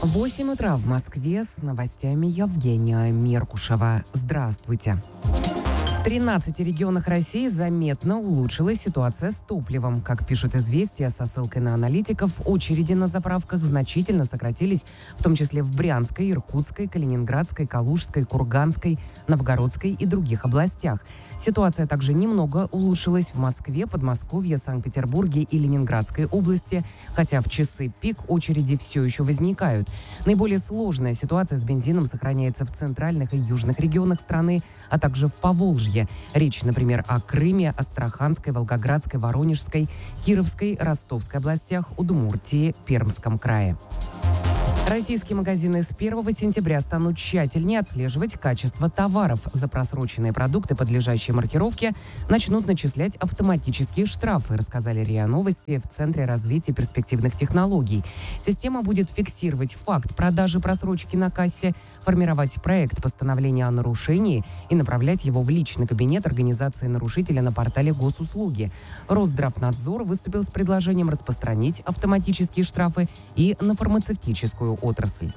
8 утра в Москве, с новостями Евгения Меркушева. Здравствуйте. В 13 регионах России заметно улучшилась ситуация с топливом. Как пишут «Известия» со ссылкой на аналитиков, очереди на заправках значительно сократились, в том числе в Брянской, Иркутской, Калининградской, Калужской, Курганской, Новгородской и других областях. Ситуация также немного улучшилась в Москве, Подмосковье, Санкт-Петербурге и Ленинградской области, хотя в часы пик очереди все еще возникают. Наиболее сложная ситуация с бензином сохраняется в центральных и южных регионах страны, а также в Поволжье. Речь, например, о Крыме, Астраханской, Волгоградской, Воронежской, Кировской, Ростовской областях, Удмуртии, Пермском крае. Российские магазины с 1 сентября станут тщательнее отслеживать качество товаров. За просроченные продукты, подлежащие маркировке, начнут начислять автоматические штрафы, рассказали РИА Новости в Центре развития перспективных технологий. Система будет фиксировать факт продажи просрочки на кассе, формировать проект постановления о нарушении и направлять его в личный кабинет организации нарушителя на портале госуслуги. Росздравнадзор выступил с предложением распространить автоматические штрафы и на фармацевтическую отрасль.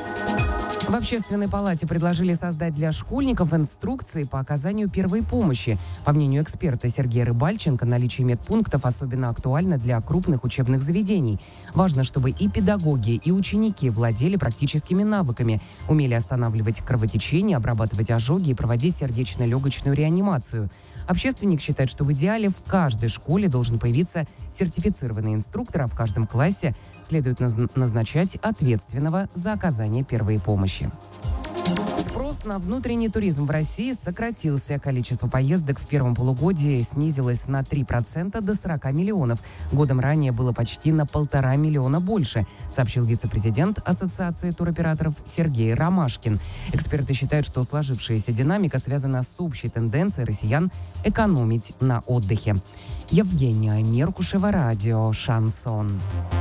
В Общественной палате предложили создать для школьников инструкции по оказанию первой помощи. По мнению эксперта Сергея Рыбальченко, наличие медпунктов особенно актуально для крупных учебных заведений. Важно, чтобы и педагоги, и ученики владели практическими навыками, умели останавливать кровотечение, обрабатывать озоги и проводить сердечно-легочную реанимацию. Общественник считает, что в идеале в каждой школе должен появиться сертифицированный инструктор, а в каждом классе следует назначать ответственного за оказание первой помощи. Спрос на внутренний туризм в России сократился. Количество поездок в первом полугодии снизилось на 3% до 40 миллионов. Годом ранее было почти на 1,5 миллиона больше, сообщил вице-президент Ассоциации туроператоров Сергей Ромашкин. Эксперты считают, что сложившаяся динамика связана с общей тенденцией россиян экономить на отдыхе. Евгения Меркушева, радио «Шансон».